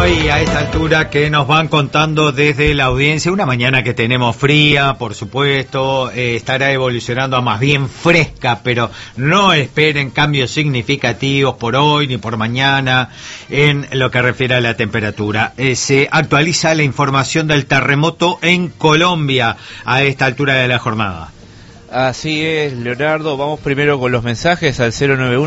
Bueno, y a esta altura que nos van contando desde la audiencia, una mañana que tenemos fría, por supuesto, estará evolucionando a más bien fresca, pero no esperen cambios significativos por hoy ni por mañana en lo que refiere a la temperatura. Se actualiza la información del terremoto en Colombia a esta altura de la jornada. Así es, Leonardo. Vamos primero con los mensajes al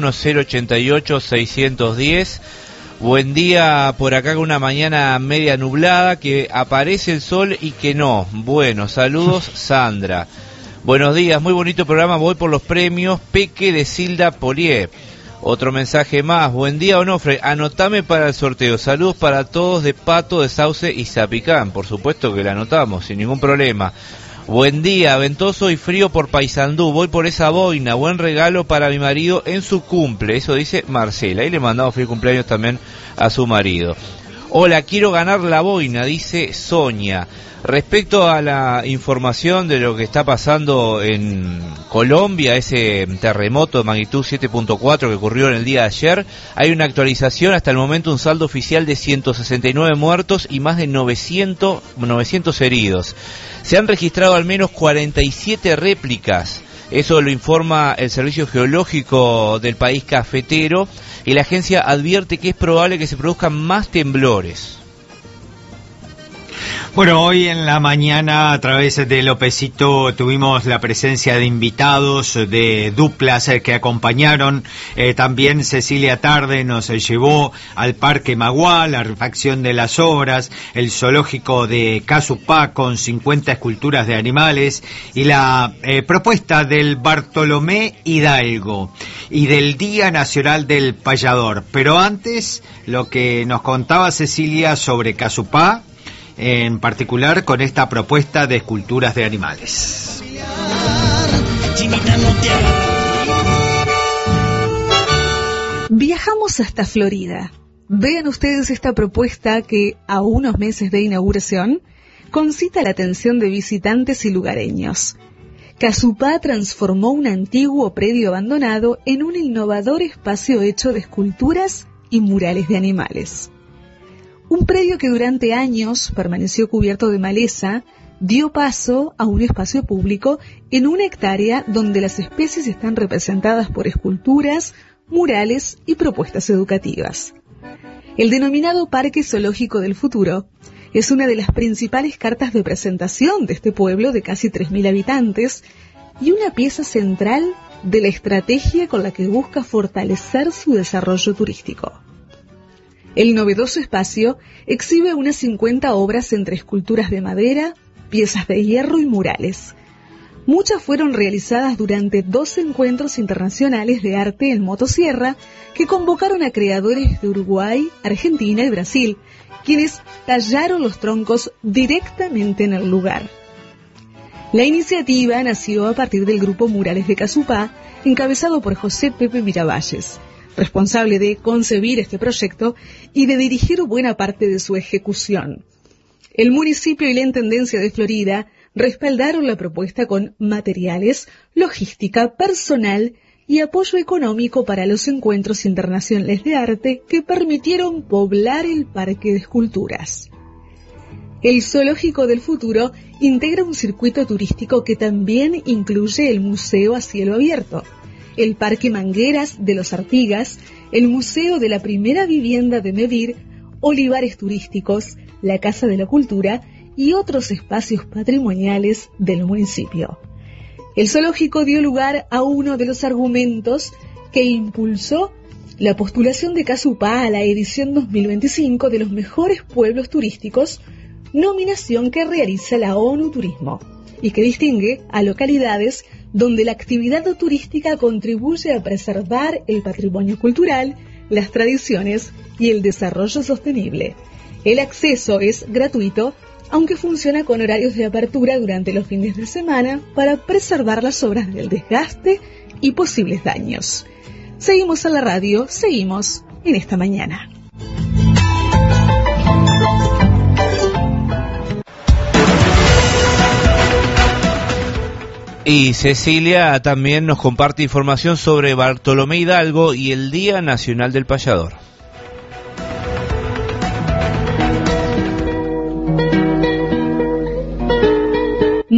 091-088-610. Buen día por acá con una mañana media nublada, que aparece el sol y que no. Bueno, saludos Sandra. Buenos días, muy bonito programa, voy por los premios Peque de Silda Polié. Otro mensaje más, buen día Onofre, anotame para el sorteo, saludos para todos de Pato, de Sauce y Zapicán, por supuesto que la anotamos, sin ningún problema. Buen día, ventoso y frío por Paysandú, voy por esa boina, buen regalo para mi marido en su cumple, eso dice Marcela, y le mandamos feliz cumpleaños también a su marido. Hola, quiero ganar la boina, dice Sonia. Respecto a la información de lo que está pasando en Colombia, ese terremoto de magnitud 7.4 que ocurrió en el día de ayer, hay una actualización, hasta el momento un saldo oficial de 169 muertos y más de 900 heridos. Se han registrado al menos 47 réplicas, eso lo informa el Servicio Geológico del país cafetero, y la agencia advierte que es probable que se produzcan más temblores. Bueno, hoy en la mañana a través de Lopecito tuvimos la presencia de invitados, de duplas que acompañaron. También Cecilia Tarde nos llevó al Parque Maguá, la refacción de las obras, el zoológico de Casupá con 50 esculturas de animales y la propuesta del Bartolomé Hidalgo y del Día Nacional del Payador. Pero antes, lo que nos contaba Cecilia sobre Casupá, en particular con esta propuesta de esculturas de animales. Viajamos hasta Florida. Vean ustedes esta propuesta que, a unos meses de inauguración, concita la atención de visitantes y lugareños. Casupá transformó un antiguo predio abandonado en un innovador espacio hecho de esculturas y murales de animales. Un predio que durante años permaneció cubierto de maleza dio paso a un espacio público en 1 hectárea donde las especies están representadas por esculturas, murales y propuestas educativas. El denominado Parque Zoológico del Futuro es una de las principales cartas de presentación de este pueblo de casi 3.000 habitantes y una pieza central de la estrategia con la que busca fortalecer su desarrollo turístico. El novedoso espacio exhibe unas 50 obras entre esculturas de madera, piezas de hierro y murales. Muchas fueron realizadas durante 2 encuentros internacionales de arte en motosierra que convocaron a creadores de Uruguay, Argentina y Brasil, quienes tallaron los troncos directamente en el lugar. La iniciativa nació a partir del grupo Murales de Casupá, encabezado por José Pepe Miravalles, responsable de concebir este proyecto y de dirigir buena parte de su ejecución. El municipio y la Intendencia de Florida respaldaron la propuesta con materiales, logística, personal y apoyo económico para los encuentros internacionales de arte que permitieron poblar el parque de esculturas. El Zoológico del Futuro integra un circuito turístico que también incluye el museo a cielo abierto, el Parque Mangueras de los Artigas, el Museo de la Primera Vivienda de Medir, olivares turísticos, la Casa de la Cultura y otros espacios patrimoniales del municipio. El zoológico dio lugar a uno de los argumentos que impulsó la postulación de Casupá a la edición 2025 de los mejores pueblos turísticos, nominación que realiza la ONU Turismo y que distingue a localidades donde la actividad turística contribuye a preservar el patrimonio cultural, las tradiciones y el desarrollo sostenible. El acceso es gratuito, aunque funciona con horarios de apertura durante los fines de semana para preservar las obras del desgaste y posibles daños. Seguimos a la radio, seguimos en esta mañana. Y Cecilia también nos comparte información sobre Bartolomé Hidalgo y el Día Nacional del Payador.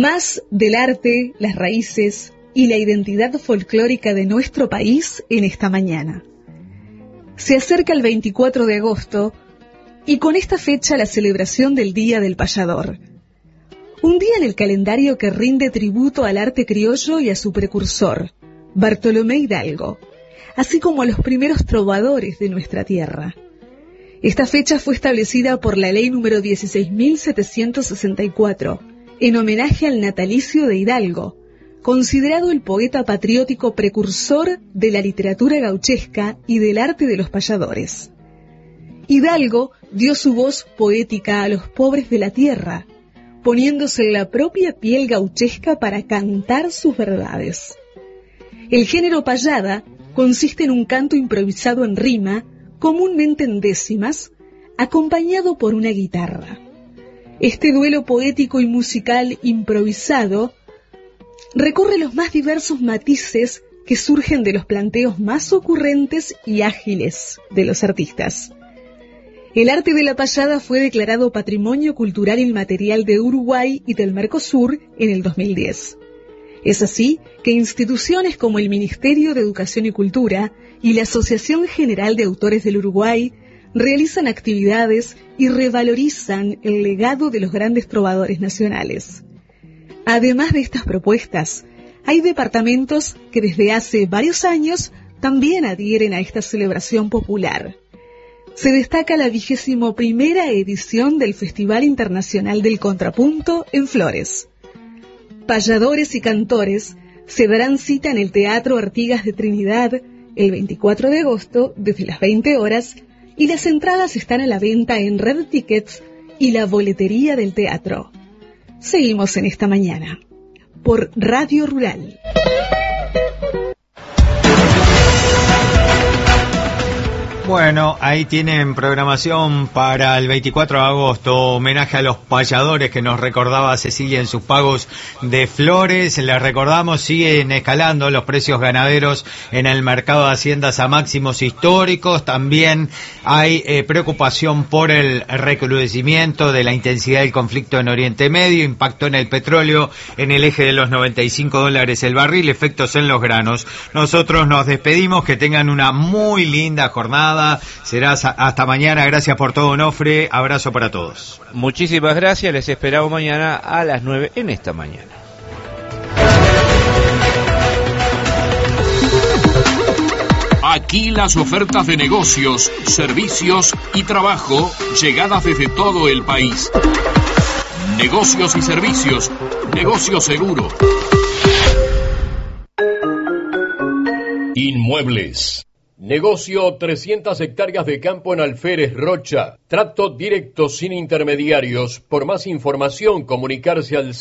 Más del arte, las raíces y la identidad folclórica de nuestro país en esta mañana. Se acerca el 24 de agosto y con esta fecha la celebración del Día del Payador. Un día en el calendario que rinde tributo al arte criollo y a su precursor, Bartolomé Hidalgo, así como a los primeros trovadores de nuestra tierra. Esta fecha fue establecida por la ley número 16.764, en homenaje al natalicio de Hidalgo, considerado el poeta patriótico precursor de la literatura gauchesca y del arte de los payadores. Hidalgo dio su voz poética a los pobres de la tierra, poniéndose en la propia piel gauchesca para cantar sus verdades. El género payada consiste en un canto improvisado en rima, comúnmente en décimas, acompañado por una guitarra. Este duelo poético y musical improvisado recorre los más diversos matices que surgen de los planteos más ocurrentes y ágiles de los artistas. El arte de la payada fue declarado Patrimonio Cultural Inmaterial de Uruguay y del Mercosur en el 2010. Es así que instituciones como el Ministerio de Educación y Cultura y la Asociación General de Autores del Uruguay realizan actividades y revalorizan el legado de los grandes trovadores nacionales. Además de estas propuestas, hay departamentos que desde hace varios años también adhieren a esta celebración popular. Se destaca la 21ª edición del Festival Internacional del Contrapunto en Flores. Payadores y cantores se darán cita en el Teatro Artigas de Trinidad el 24 de agosto desde las 20 horas y las entradas están a la venta en Red Tickets y la boletería del teatro. Seguimos en esta mañana por Radio Rural. Bueno, ahí tienen programación para el 24 de agosto, homenaje a los payadores que nos recordaba Cecilia en sus pagos de flores. Les recordamos, siguen escalando los precios ganaderos en el mercado de haciendas a máximos históricos. También hay preocupación por el recrudecimiento de la intensidad del conflicto en Oriente Medio, impacto en el petróleo en el eje de los $95 el barril, efectos en los granos. Nosotros nos despedimos, que tengan una muy linda jornada. Será hasta mañana. Gracias por todo, Onofre. Abrazo para todos. Muchísimas gracias. Les esperamos mañana a las 9 en esta mañana. Aquí las ofertas de negocios, servicios y trabajo llegadas desde todo el país. Negocios y servicios. Negocio seguro. Inmuebles. Negocio 300 hectáreas de campo en Alférez, Rocha. Trato directo sin intermediarios. Por más información, comunicarse al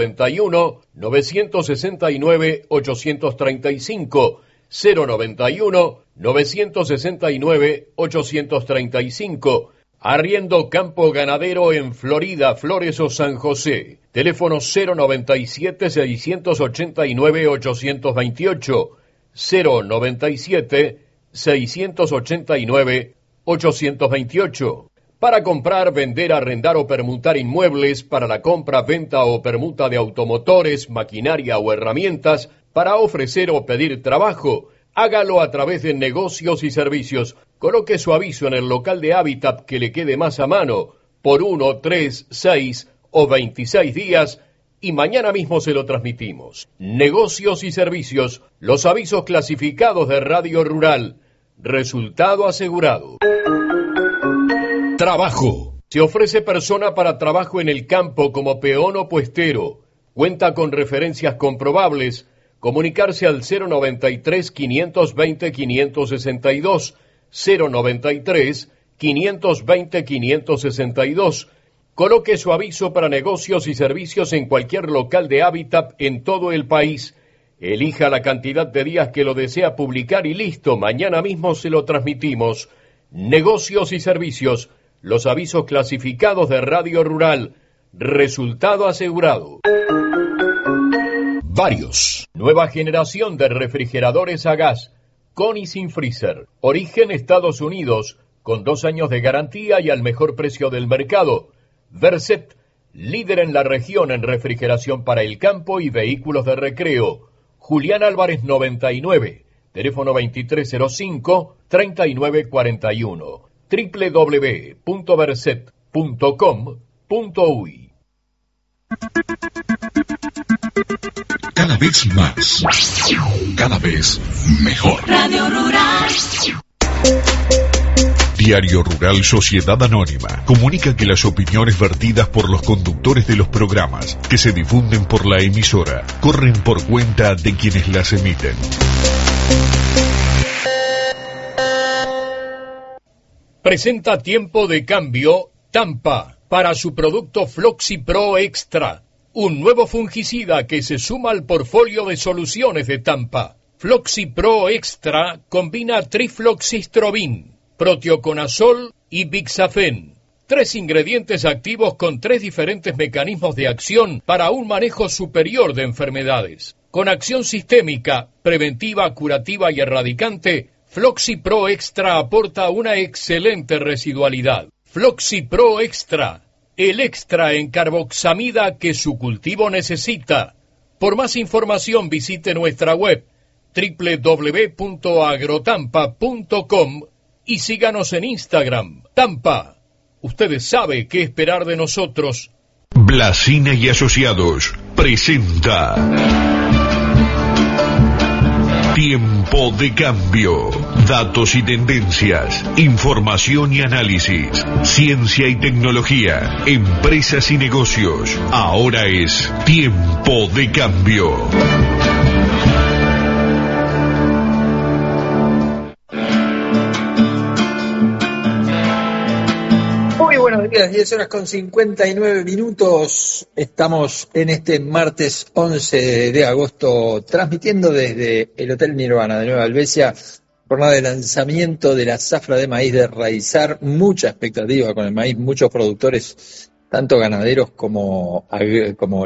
091-969-835. 091-969-835. Arriendo campo ganadero en Florida, Flores o San José. Teléfono 097-689-828. 097-689-828. Para comprar, vender, arrendar o permutar inmuebles, para la compra, venta o permuta de automotores, maquinaria o herramientas, para ofrecer o pedir trabajo, hágalo a través de Negocios y Servicios. Coloque su aviso en el local de Hábitat que le quede más a mano, por 1, 3, 6 o 26 días, y mañana mismo se lo transmitimos. Negocios y Servicios, los avisos clasificados de Radio Rural. Resultado asegurado. Trabajo. Se ofrece persona para trabajo en el campo como peón o puestero. Cuenta con referencias comprobables. Comunicarse al 093-520-562. 093-520-562. Coloque su aviso para negocios y servicios en cualquier local de Hábitat en todo el país. Elija la cantidad de días que lo desea publicar y listo, mañana mismo se lo transmitimos. Negocios y Servicios, los avisos clasificados de Radio Rural. Resultado asegurado. Varios. Nueva generación de refrigeradores a gas, con y sin freezer. Origen Estados Unidos, con 2 años de garantía y al mejor precio del mercado. Verset, líder en la región en refrigeración para el campo y vehículos de recreo. Julián Álvarez 99, teléfono 2305-3941, www.verset.com.uy. Cada vez más, cada vez mejor. Radio Rural. Diario Rural Sociedad Anónima comunica que las opiniones vertidas por los conductores de los programas que se difunden por la emisora corren por cuenta de quienes las emiten. Presenta Tiempo de Cambio Tampa para su producto Floxi Pro Extra, un nuevo fungicida que se suma al portfolio de soluciones de Tampa. Floxi Pro Extra combina trifloxystrobin, proteoconazol y bixafen, 3 ingredientes activos con 3 diferentes mecanismos de acción para un manejo superior de enfermedades. Con acción sistémica, preventiva, curativa y erradicante, Floxi Pro Extra aporta una excelente residualidad. Floxi Pro Extra, el extra en carboxamida que su cultivo necesita. Por más información visite nuestra web www.agrotampa.com y síganos en Instagram. Tampa, ustedes saben qué esperar de nosotros. Blasina y Asociados presenta Tiempo de Cambio. Datos y tendencias, información y análisis, ciencia y tecnología, empresas y negocios. Ahora es Tiempo de Cambio. Muy buenos días, 10:59. Estamos en este martes 11 de agosto transmitiendo desde el Hotel Nirvana de Nueva Helvecia, jornada de lanzamiento de la zafra de maíz de Raizar. Mucha expectativa con el maíz, muchos productores, tanto ganaderos como